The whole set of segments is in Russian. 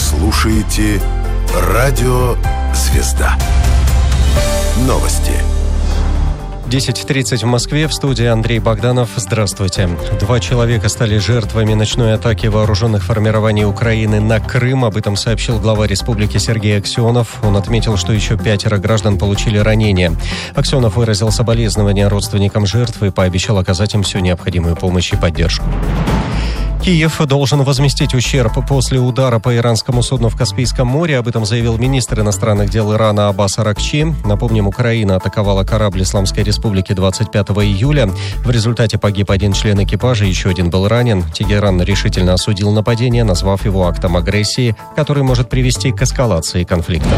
слушаете Радио Звезда. Новости. 10:30 в Москве, в студии Андрей Богданов. Здравствуйте. 2 человека стали жертвами ночной атаки вооруженных формирований Украины на Крым. Об этом сообщил глава республики Сергей Аксенов. Он отметил, что еще 5 граждан получили ранения. Аксенов выразил соболезнования родственникам жертв и пообещал оказать им всю необходимую помощь и поддержку. Киев должен возместить ущерб после удара по иранскому судну в Каспийском море. Об этом заявил министр иностранных дел Ирана Аббас Аракчи. Напомним, Украина атаковала корабль Исламской Республики 25 июля. В результате погиб 1 член экипажа, еще 1 был ранен. Тегеран решительно осудил нападение, назвав его актом агрессии, который может привести к эскалации конфликта.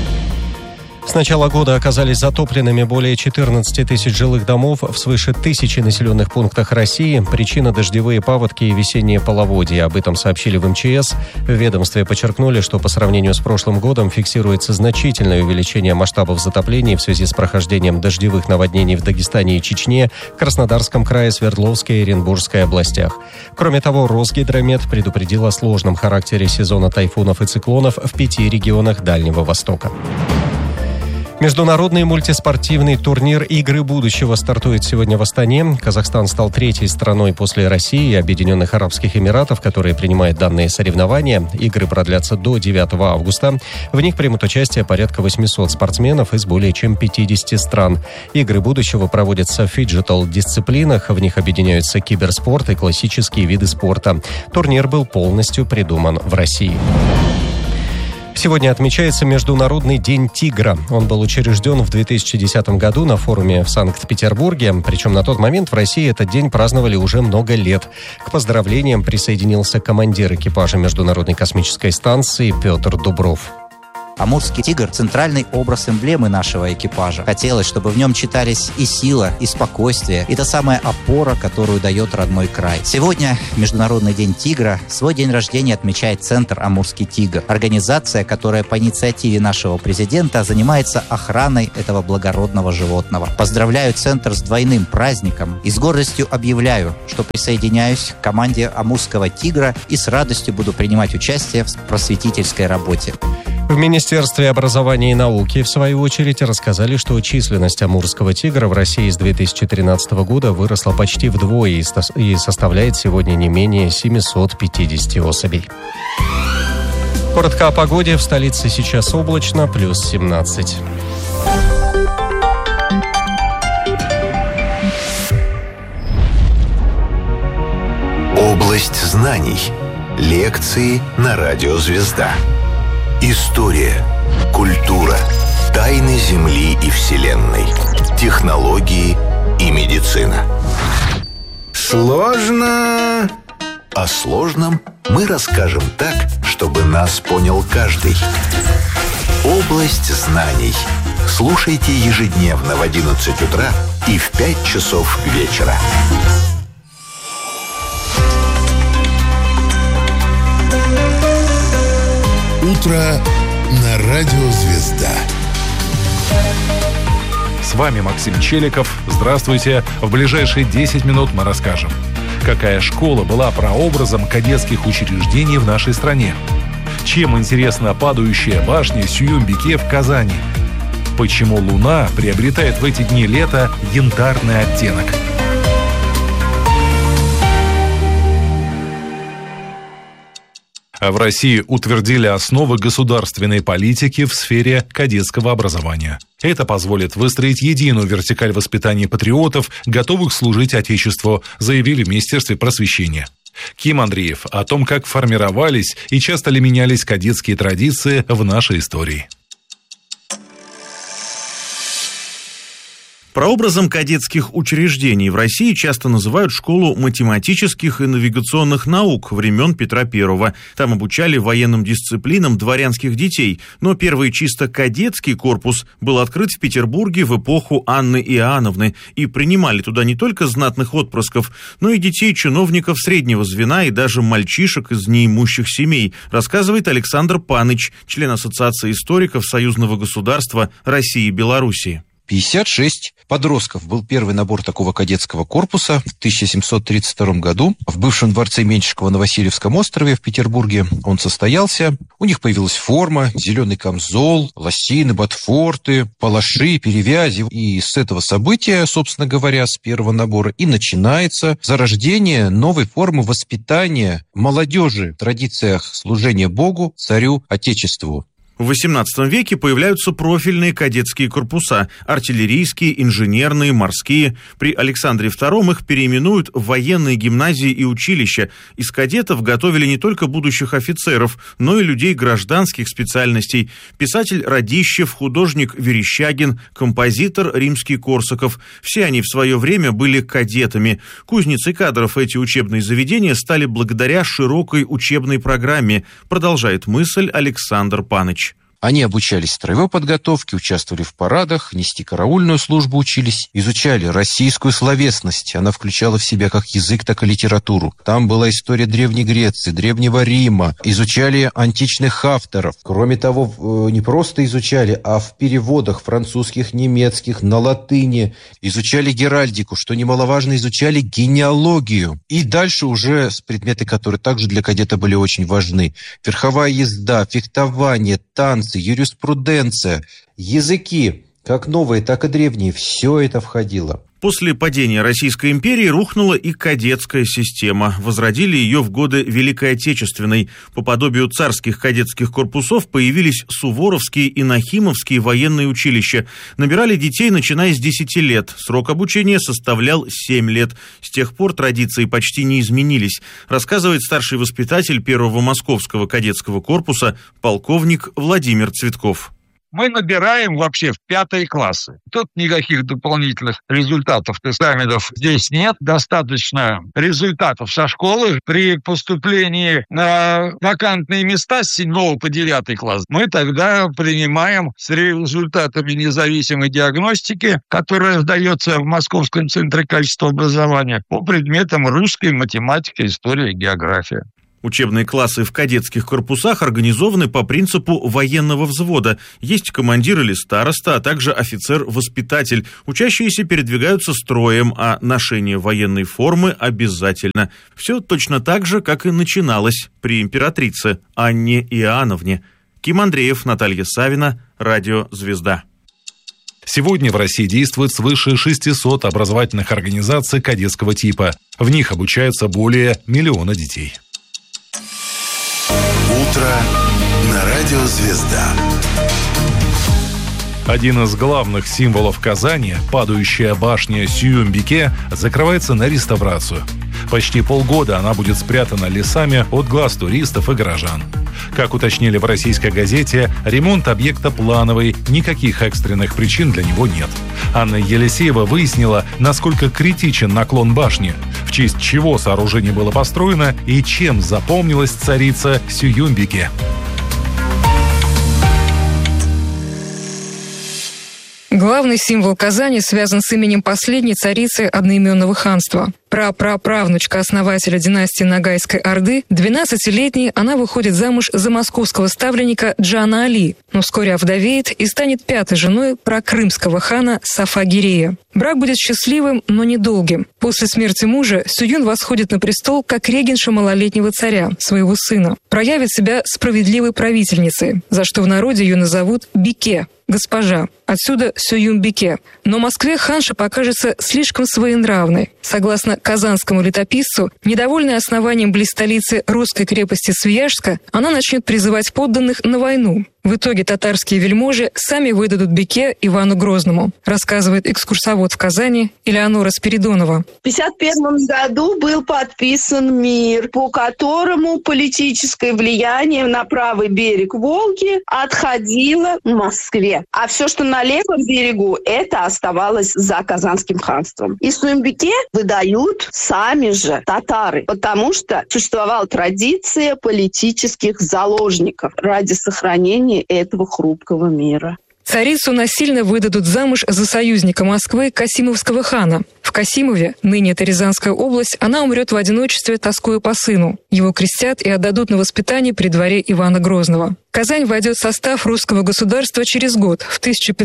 С начала года оказались затопленными более 14 тысяч жилых домов в свыше 1000 населенных пунктах России. Причина – дождевые паводки и весенние половодья. Об этом сообщили в МЧС. В ведомстве подчеркнули, что по сравнению с прошлым годом фиксируется значительное увеличение масштабов затоплений в связи с прохождением дождевых наводнений в Дагестане и Чечне, Краснодарском крае, Свердловской и Оренбургской областях. Кроме того, Росгидромет предупредил о сложном характере сезона тайфунов и циклонов в 5 регионах Дальнего Востока. Международный мультиспортивный турнир «Игры будущего» стартует сегодня в Астане. Казахстан стал 3-й страной после России и Объединенных Арабских Эмиратов, которые принимают данные соревнования. Игры продлятся до 9 августа. В них примут участие порядка 800 спортсменов из более чем 50 стран. «Игры будущего» проводятся в фиджитал-дисциплинах. В них объединяются киберспорт и классические виды спорта. Турнир был полностью придуман в России. Сегодня отмечается Международный день тигра. Он был учрежден в 2010 году на форуме в Санкт-Петербурге. Причем на тот момент в России этот день праздновали уже много лет. К поздравлениям присоединился командир экипажа Международной космической станции Петр Дубров. Амурский тигр – центральный образ эмблемы нашего экипажа. Хотелось, чтобы в нем читались и сила, и спокойствие, и та самая опора, которую дает родной край. Сегодня, Международный день тигра, свой день рождения отмечает Центр «Амурский тигр». Организация, которая по инициативе нашего президента занимается охраной этого благородного животного. Поздравляю Центр с двойным праздником и с гордостью объявляю, что присоединяюсь к команде «Амурского тигра» и с радостью буду принимать участие в просветительской работе. В Министерстве образования и науки, в свою очередь, рассказали, что численность амурского тигра в России с 2013 года выросла почти вдвое и составляет сегодня не менее 750 особей. Коротко о погоде. В столице сейчас облачно, плюс 17. Область знаний. Лекции на Радио Звезда. История, культура, тайны Земли и Вселенной, технологии и медицина. Сложно? О сложном мы расскажем так, чтобы нас понял каждый. Область знаний. Слушайте ежедневно в 11 утра и в 5 часов вечера. Утро на Радио Звезда. С вами Максим Челиков. Здравствуйте. В ближайшие 10 минут мы расскажем, какая школа была прообразом кадетских учреждений в нашей стране. Чем интересна падающая башня Сююмбике в Казани? Почему Луна приобретает в эти дни лета янтарный оттенок? В России утвердили основы государственной политики в сфере кадетского образования. Это позволит выстроить единую вертикаль воспитания патриотов, готовых служить Отечеству, заявили в Министерстве просвещения. Ким Андреев о том, как формировались и часто ли менялись кадетские традиции в нашей истории. Прообразом кадетских учреждений в России часто называют школу математических и навигационных наук времен Петра I. Там обучали военным дисциплинам дворянских детей, но первый чисто кадетский корпус был открыт в Петербурге в эпоху Анны Иоанновны, и принимали туда не только знатных отпрысков, но и детей чиновников среднего звена и даже мальчишек из неимущих семей, рассказывает Александр Паныч, член Ассоциации историков Союзного государства России и Белоруссии. 56 подростков. Был первый набор такого кадетского корпуса в 1732 году в бывшем дворце Меньшикова на Васильевском острове в Петербурге. Он состоялся. У них появилась форма, зеленый камзол, лосины, ботфорты, палаши, перевязи. И с этого события, собственно говоря, с первого набора и начинается зарождение новой формы воспитания молодежи в традициях служения Богу, царю, Отечеству. В XVIII веке появляются профильные кадетские корпуса – артиллерийские, инженерные, морские. При Александре II их переименуют в военные гимназии и училища. Из кадетов готовили не только будущих офицеров, но и людей гражданских специальностей. Писатель Радищев, художник Верещагин, композитор Римский-Корсаков. Все они в свое время были кадетами. Кузницей кадров эти учебные заведения стали благодаря широкой учебной программе, продолжает мысль Александр Паныч. Они обучались строевой подготовке, участвовали в парадах, нести караульную службу учились, изучали российскую словесность. Она включала в себя как язык, так и литературу. Там была история Древней Греции, Древнего Рима. Изучали античных авторов. Кроме того, не просто изучали, а в переводах французских, немецких, на латыни. Изучали геральдику, что немаловажно, изучали генеалогию. И дальше уже предметы, которые также для кадета были очень важны. Верховая езда, фехтование, танцы, юриспруденция, языки, как новые, так и древние, все это входило. После падения Российской империи рухнула и кадетская система. Возродили ее в годы Великой Отечественной. По подобию царских кадетских корпусов появились суворовские и нахимовские военные училища. Набирали детей, начиная с 10 лет. Срок обучения составлял 7 лет. С тех пор традиции почти не изменились, рассказывает старший воспитатель первого московского кадетского корпуса полковник Владимир Цветков. Мы набираем вообще в 5 классы. Тут никаких дополнительных результатов, экзаменов здесь нет. Достаточно результатов со школы. При поступлении на вакантные места с 7 по 9 класс мы тогда принимаем с результатами независимой диагностики, которая сдается в Московском центре качества образования по предметам русской, математика, история и география. Учебные классы в кадетских корпусах организованы по принципу военного взвода. Есть командир или староста, а также офицер-воспитатель. Учащиеся передвигаются строем, а ношение военной формы обязательно. Все точно так же, как и начиналось при императрице Анне Иоанновне. Ким Андреев, Наталья Савина, Радио «Звезда». Сегодня в России действует свыше 600 образовательных организаций кадетского типа. В них обучаются более 1 миллиона детей. Утро на радио «Звезда». Один из главных символов Казани, падающая башня Сююмбике, закрывается на реставрацию. Почти полгода она будет спрятана лесами от глаз туристов и горожан. Как уточнили в российской газете, ремонт объекта плановый, никаких экстренных причин для него нет. Анна Елисеева выяснила, насколько критичен наклон башни, в честь чего сооружение было построено и чем запомнилась царица Сююмбике. Главный символ Казани связан с именем последней царицы одноименного ханства. Прапраправнучка основателя династии Ногайской Орды, 12-летней она выходит замуж за московского ставленника Джана Али, но вскоре овдовеет и станет 5-й женой прокрымского хана Сафа-Гирея. Брак будет счастливым, но недолгим. После смерти мужа Сююн восходит на престол как регенша малолетнего царя, своего сына. Проявит себя справедливой правительницей, за что в народе ее назовут Бике, госпожа. Отсюда Сююмбике. Но Москве ханша покажется слишком своенравной. Согласно казанскому летописцу, недовольная основанием близ столицы русской крепости Свияжска, она начнет призывать подданных на войну. В итоге татарские вельможи сами выдадут Бике Ивану Грозному, рассказывает экскурсовод в Казани Элеонора Спиридонова. В 1951 году был подписан мир, по которому политическое влияние на правый берег Волги отходило к Москве. А все, что на левом берегу, это оставалось за Казанским ханством. И Сююмбике выдают сами же татары, потому что существовала традиция политических заложников ради сохранения этого хрупкого мира. Царицу насильно выдадут замуж за союзника Москвы Касимовского хана. В Касимове, ныне это Рязанская область, она умрет в одиночестве, тоскуя по сыну. Его крестят и отдадут на воспитание при дворе Ивана Грозного. Казань войдет в состав русского государства через год, в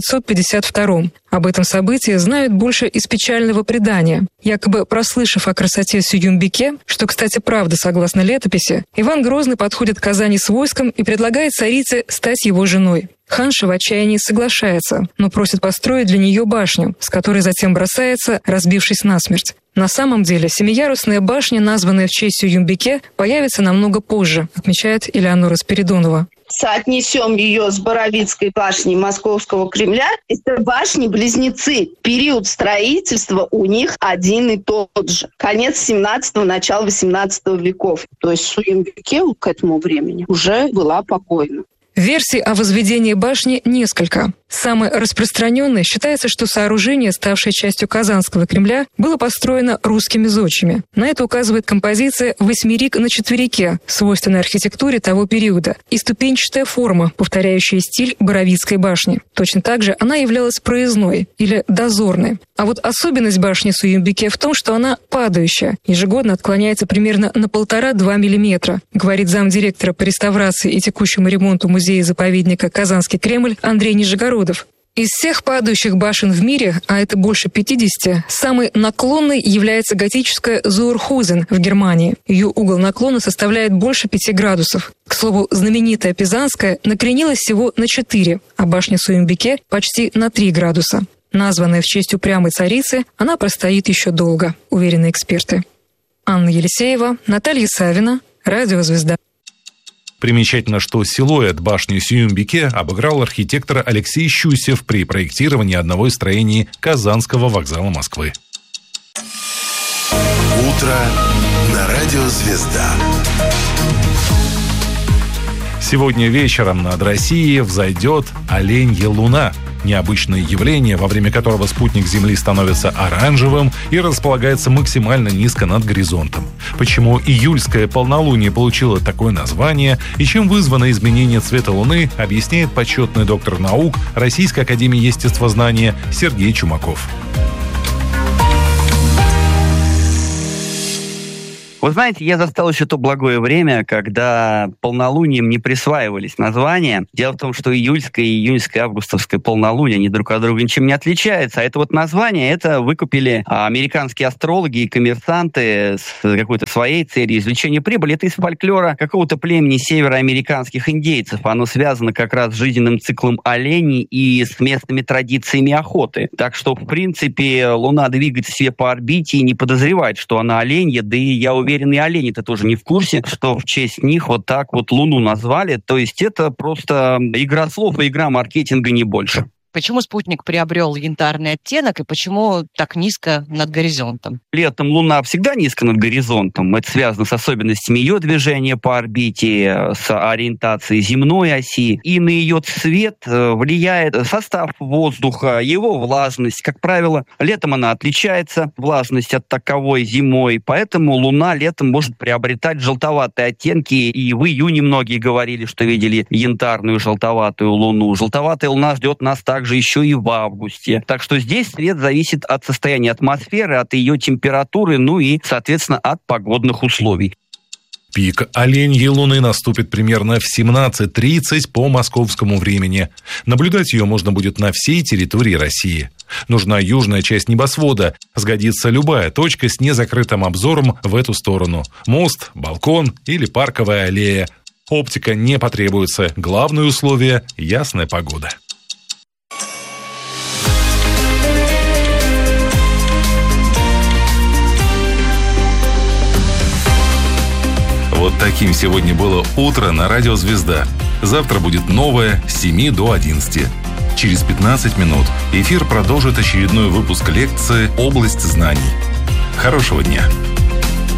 1552. Об этом событии знают больше из печального предания. Якобы прослышав о красоте Сююмбике, что, кстати, правда согласно летописи, Иван Грозный подходит к Казани с войском и предлагает царице стать его женой. Ханша в отчаянии соглашается, но просит построить для нее башню, с которой затем бросается, разбившись насмерть. На самом деле, семиярусная башня, названная в честь Сююмбике, появится намного позже, отмечает Элеонора Спиридонова. Соотнесем ее с Боровицкой башней Московского Кремля. Это башни-близнецы. Период строительства у них один и тот же. Конец 17-го, начало 18 веков. То есть Сююмбике к этому времени уже была покойна. Версий о возведении башни несколько. Самой распространенной считается, что сооружение, ставшее частью Казанского Кремля, было построено русскими зодчими. На это указывает композиция «Восьмерик на четверике», свойственной архитектуре того периода, и ступенчатая форма, повторяющая стиль Боровицкой башни. Точно так же она являлась проездной или дозорной. А вот особенность башни Сююмбике в том, что она падающая, ежегодно отклоняется примерно на 1,5-2 мм, говорит замдиректора по реставрации и текущему ремонту музея-заповедника «Казанский Кремль» Андрей Нижегородов. Из всех падающих башен в мире, а это больше 50, самой наклонной является готическая Зуэрхузен в Германии. Ее угол наклона составляет больше 5 градусов. К слову, знаменитая Пизанская накренилась всего на 4, а башня Сююмбике почти на 3 градуса. Названная в честь упрямой царицы, она простоит еще долго, уверены эксперты. Анна Елисеева, Наталья Савина, Радио «Звезда». Примечательно, что силуэт башни Сююмбике обыграл архитектор Алексей Щусев при проектировании одного из строений Казанского вокзала Москвы. Утро на Радио «Звезда». Сегодня вечером над Россией взойдет оленья луна. Необычное явление, во время которого спутник Земли становится оранжевым и располагается максимально низко над горизонтом. Почему июльское полнолуние получило такое название и чем вызвано изменение цвета Луны, объясняет почетный доктор наук Российской академии естествознания Сергей Чумаков. Вы знаете, я застал еще то благое время, когда полнолунием не присваивались названия. Дело в том, что июльское, июньское, августовское полнолуние, они друг от друга ничем не отличаются. А это вот название, это выкупили американские астрологи и коммерсанты с какой-то своей целью извлечения прибыли. Это из фольклора какого-то племени североамериканских индейцев. Оно связано как раз с жизненным циклом оленей и с местными традициями охоты. Так что, в принципе, Луна двигается себе по орбите и не подозревает, что она оленья, да и я уверен, и олени-то тоже не в курсе, что в честь них вот так вот Луну назвали. То есть это просто игра слов и игра маркетинга, не больше. Почему спутник приобрел янтарный оттенок и почему так низко над горизонтом? Летом Луна всегда низко над горизонтом. Это связано с особенностями ее движения по орбите, с ориентацией земной оси. И на ее цвет влияет состав воздуха, его влажность. Как правило, летом она отличается, влажность от таковой зимой. Поэтому Луна летом может приобретать желтоватые оттенки. И в июне многие говорили, что видели янтарную желтоватую Луну. Желтоватая Луна ждет нас также еще и в августе. Так что здесь цвет зависит от состояния атмосферы, от ее температуры, ну и, соответственно, от погодных условий. Пик оленьей луны наступит примерно в 17:30 по московскому времени. Наблюдать ее можно будет на всей территории России. Нужна южная часть небосвода. Сгодится любая точка с незакрытым обзором в эту сторону. Мост, балкон или парковая аллея. Оптика не потребуется. Главное условие – ясная погода. Вот таким сегодня было утро на Радио «Звезда». Завтра будет новое с 7 до 11. Через 15 минут эфир продолжит очередной выпуск лекции «Область знаний». Хорошего дня!